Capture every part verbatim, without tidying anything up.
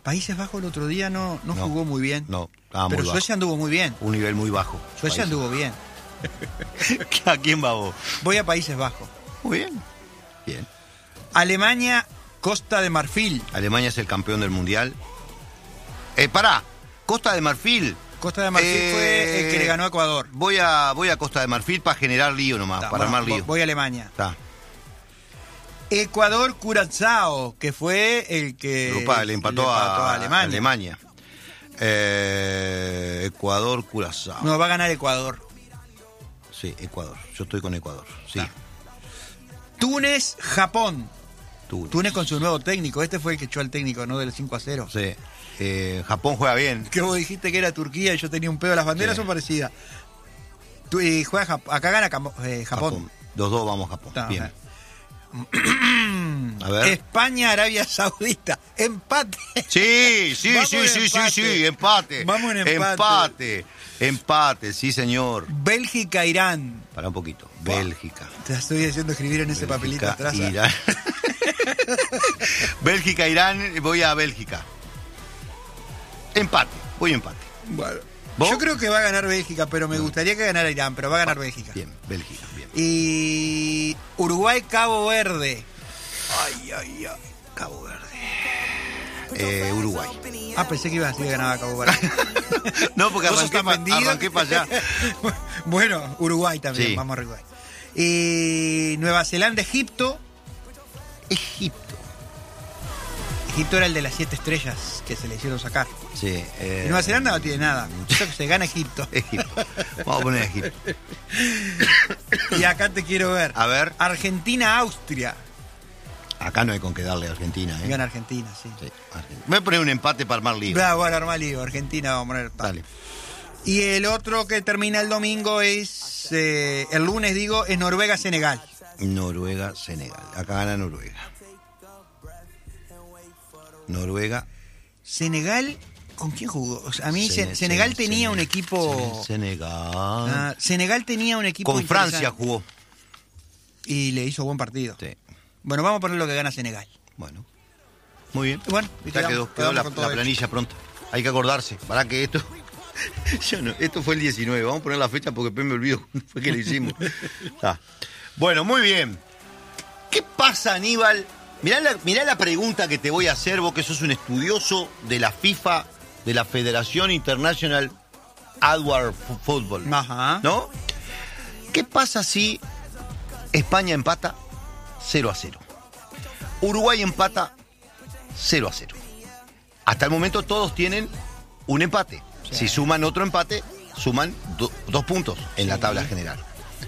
Países Bajos el otro día no, no, No, jugó muy bien. No, estaba muy Pero bajo. Suecia anduvo muy bien. Un nivel muy bajo. Suecia Países. anduvo bien. ¿A quién va vos? Voy a Países Bajos. Muy bien. Bien. Alemania, Costa de Marfil. Alemania es el campeón del mundial. Eh, pará, Costa de Marfil. Costa de Marfil Eh, fue el que le ganó a Ecuador. Voy a, voy a Costa de Marfil para generar lío nomás, Está, para bueno, armar lío. Voy a Alemania. Está. Ecuador, Curazao, que fue el que Urupa, le empató, le empató a, a Alemania. Alemania. Eh, Ecuador, Curazao. No, va a ganar Ecuador. Sí, Ecuador. Yo estoy con Ecuador. Sí. Está. Túnez, Japón. Túnez. Túnez con su nuevo técnico. Este fue el que echó al técnico, ¿no? Del cinco a cero. Sí. Eh, Japón juega bien. Que vos dijiste que era Turquía y yo tenía un pedo. Las banderas Sí. son parecidas. Tú, y juega Jap- acá gana Cam- eh, Japón. Japón. Los dos vamos a Japón. Está, bien. ok. A ver. España, Arabia Saudita. Empate. Sí, sí, Vamos sí, en sí, sí, empate. sí, empate. Vamos en empate. Empate, empate, sí, señor. Bélgica, Irán. Para un poquito. Bélgica. Te estoy haciendo escribir en ese papelito Bélgica, atrás. ¿eh? Irán. Bélgica, Irán, voy a Bélgica. Empate, voy a empate. Bueno. ¿Vos? Yo creo que va a ganar Bélgica, pero me gustaría que ganara Irán, pero va a ganar Bélgica. Bien, Bélgica, bien. Y Uruguay, Cabo Verde. Ay, ay, ay. Cabo Verde. Eh, Uruguay. Ah, pensé que iba a decir que ganaba Cabo Verde. No, porque ¿Vos sos arranqué, tan pa- vendido? arranqué para allá. Bueno, Uruguay también, Sí. vamos a Uruguay. Y Nueva Zelanda, Egipto. Egipto. Egipto era el de las siete estrellas que se le hicieron sacar. Sí. Eh, Y Nueva Zelanda no tiene nada. Eso que se gana Egipto. Egipto. Vamos a poner Egipto. Y acá te quiero ver. A ver. Argentina, Austria. Acá no hay con qué darle a Argentina, ¿eh? Gana Argentina, sí. Sí, Argentina. Voy a poner un empate para armar lío. Va, bueno, armar lío. Argentina vamos a poner. pa. Dale. Y el otro que termina el domingo es, eh, el lunes digo, es Noruega-Senegal. Noruega, Senegal. Acá gana Noruega. Noruega. Senegal, ¿con quién jugó? O sea, a mí Sene- Se- Senegal Sene- tenía Sene- un equipo... Sene- Senegal. Ah, Senegal tenía un equipo Con Francia interesante. jugó. Y le hizo buen partido. Sí. Bueno, vamos a poner lo que gana Senegal. Bueno. Muy bien. Y bueno, y Ya quedamos- quedó, quedó quedamos la, con todo la hecho. planilla pronto. Hay que acordarse. Para que esto. Yo no, esto fue el diecinueve. Vamos a poner la fecha porque después me olvido cuándo fue que lo hicimos. Ah. Bueno, muy bien. ¿Qué pasa, Aníbal? Mirá la, mirá la pregunta que te voy a hacer, vos que sos un estudioso de la FIFA, de la Federación International Adward Football. Ajá. ¿No? ¿Qué pasa si España empata cero a cero? Uruguay empata cero a cero. Hasta el momento todos tienen un empate. Sí. Si suman otro empate, suman do- dos puntos en la Sí. tabla general.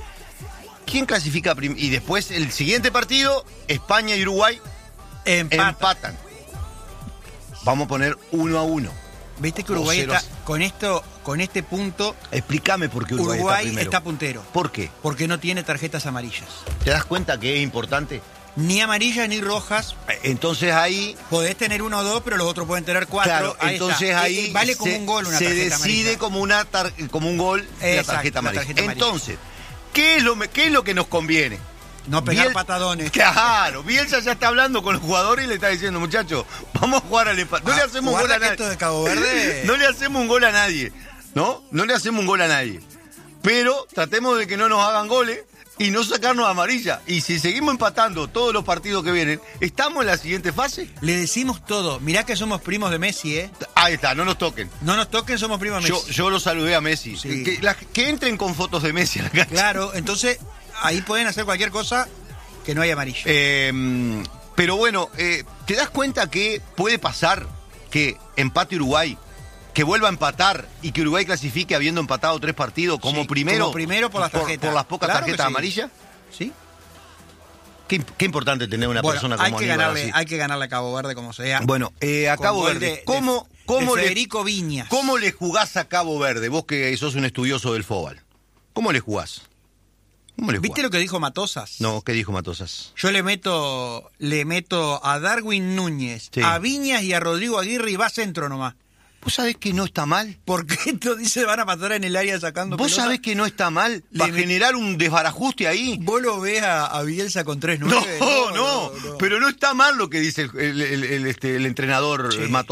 ¿Quién clasifica prim- y después el siguiente partido, España y Uruguay Empata. empatan? Vamos a poner uno a uno. Viste que Uruguay Dos ceros. está con esto, con este punto, Explícame por qué Uruguay, Uruguay está primero. está puntero. ¿Por qué? Porque no tiene tarjetas amarillas. ¿Te das cuenta que es importante? Ni amarillas ni rojas. Entonces ahí Podés tener uno o dos, pero los otros pueden tener cuatro. Claro, Ahí entonces está. ahí Eh, eh, vale como se, un gol una se tarjeta decide amarilla. como una tar- como un gol de la Exacto, tarjeta la amarilla. tarjeta amarilla. Entonces, ¿qué es lo me- qué es lo que nos conviene? No pegar Biel- patadones. Claro, Bielsa ya está hablando con los jugadores y le está diciendo, muchachos, vamos a jugar al empate. No Ah, le hacemos un guarda gol a que nadie. esto de Cabo Verde- No le hacemos un gol a nadie, ¿no? No le hacemos un gol a nadie. Pero tratemos de que no nos hagan goles y no sacarnos amarilla. Y si seguimos empatando todos los partidos que vienen, ¿estamos en la siguiente fase? Le decimos todo. Mirá que somos primos de Messi, ¿eh? Ahí está, no nos toquen. No nos toquen, somos primos de Yo, Messi. yo lo saludé a Messi. Sí. Que, la- que entren con fotos de Messi a la cancha. Claro, entonces ahí pueden hacer cualquier cosa que no haya amarillo. Eh, pero bueno, eh, ¿te das cuenta que puede pasar que empate Uruguay, que vuelva a empatar y que Uruguay clasifique habiendo empatado tres partidos como Sí, primero? como primero por las tarjetas. Por, las pocas Claro que tarjetas sí. amarillas. ¿Sí? Qué, imp- qué importante tener una Bueno, persona hay como que Aníbal ganarle, así. hay que ganarle a Cabo Verde como sea. Bueno, eh, a Con Cabo gol Verde, de- de- ¿cómo, de cómo, le, Federico Viñas. ¿cómo le jugás a Cabo Verde? Vos que sos un estudioso del fútbol. ¿Cómo le jugás? ¿Cómo le jugás? ¿Viste lo que dijo Matosas? No, ¿qué dijo Matosas? Yo le meto, le meto a Darwin Núñez, Sí. a Viñas y a Rodrigo Aguirre y va centro nomás. ¿Vos sabés que no está mal? Porque esto dice van a pasar en el área sacando ¿Vos pelota. sabés que no está mal Le para met- generar un desbarajuste ahí? Vos lo ves a, a Bielsa con tres No, nueve. no, pero no está mal lo que dice el, el- el- el- este, el entrenador Sí. Mato.